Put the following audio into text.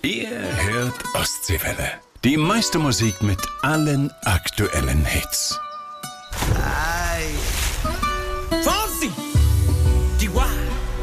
Ihr hört Ostseewelle. Die meiste Musik mit allen aktuellen Hits.